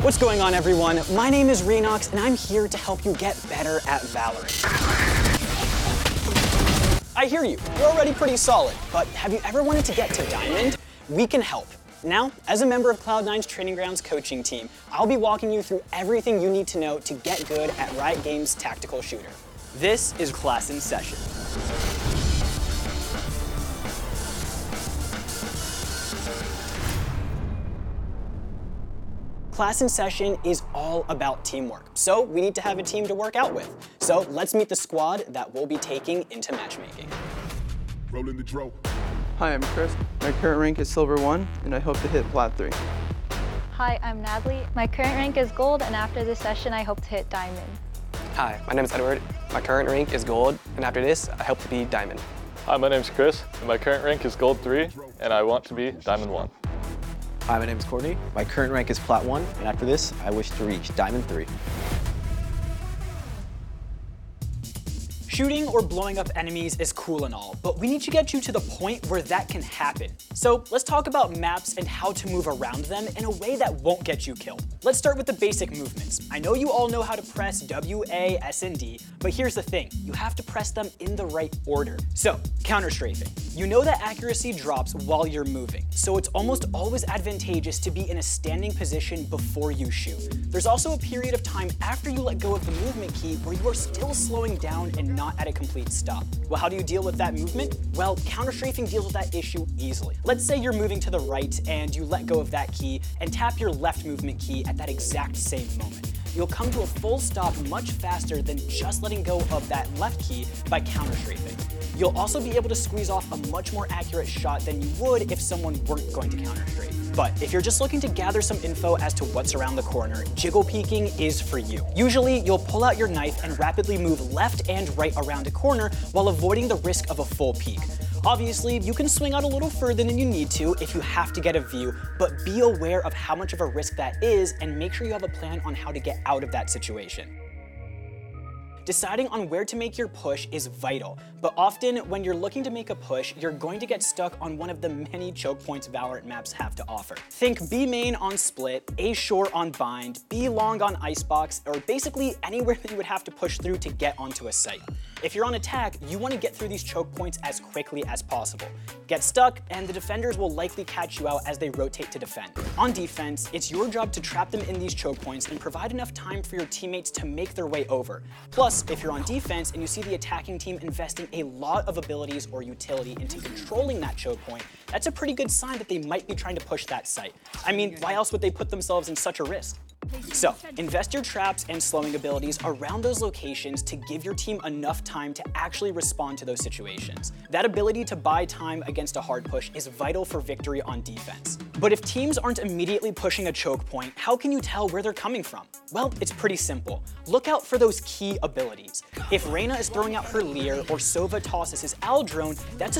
What's going on, everyone? My name is Renox, and I'm here to help you get better at Valorant. I hear you, you're already pretty solid, but have you ever wanted to get to Diamond? We can help. Now, as a member of Cloud9's Training Grounds coaching team, I'll be walking you through everything you need to know to get good at Riot Games' tactical shooter. This is Class in Session. Class in Session is all about teamwork, so we need to have a team to work out with. So let's meet the squad that we'll be taking into matchmaking. Rolling the draw. Hi, I'm Chris. My current rank is Silver 1, and I hope to hit Plat 3. Hi, I'm Natalie. My current rank is Gold, and after this session, I hope to hit Diamond. Hi, my name is Edward. My current rank is Gold, and after this, I hope to be Diamond. Hi, my name is Chris, and my current rank is Gold 3, and I want to be Diamond 1. Hi, my name is Courtney. My current rank is Plat 1, and after this, I wish to reach Diamond 3. Shooting or blowing up enemies is cool and all, but we need to get you to the point where that can happen. So let's talk about maps and how to move around them in a way that won't get you killed. Let's start with the basic movements. I know you all know how to press W, A, S, and D, but here's the thing. You have to press them in the right order. So, counter-strafing. You know that accuracy drops while you're moving, so it's almost always advantageous to be in a standing position before you shoot. There's also a period of time after you let go of the movement key where you are still slowing down and not at a complete stop. Well, how do you deal with that movement? Well, counter-strafing deals with that issue easily. Let's say you're moving to the right and you let go of that key and tap your left movement key at that exact same moment. You'll come to a full stop much faster than just letting go of that left key by counter-strafing. You'll also be able to squeeze off a much more accurate shot than you would if someone weren't going to counter-strafe. But if you're just looking to gather some info as to what's around the corner, jiggle peeking is for you. Usually, you'll pull out your knife and rapidly move left and right around a corner while avoiding the risk of a full peek. Obviously, you can swing out a little further than you need to if you have to get a view, but be aware of how much of a risk that is and make sure you have a plan on how to get out of that situation. Deciding on where to make your push is vital, but often when you're looking to make a push, you're going to get stuck on one of the many choke points Valorant maps have to offer. Think B main on Split, A short on Bind, B long on Icebox, or basically anywhere that you would have to push through to get onto a site. If you're on attack, you want to get through these choke points as quickly as possible. Get stuck, and the defenders will likely catch you out as they rotate to defend. On defense, it's your job to trap them in these choke points and provide enough time for your teammates to make their way over. Plus, if you're on defense and you see the attacking team investing a lot of abilities or utility into controlling that choke point, that's a pretty good sign that they might be trying to push that site. I mean, why else would they put themselves in such a risk? So, invest your traps and slowing abilities around those locations to give your team enough time to actually respond to those situations. That ability to buy time against a hard push is vital for victory on defense. But if teams aren't immediately pushing a choke point, how can you tell where they're coming from? Well, it's pretty simple. Look out for those key abilities. If Reyna is throwing out her Leer or Sova tosses his Al drone, that's a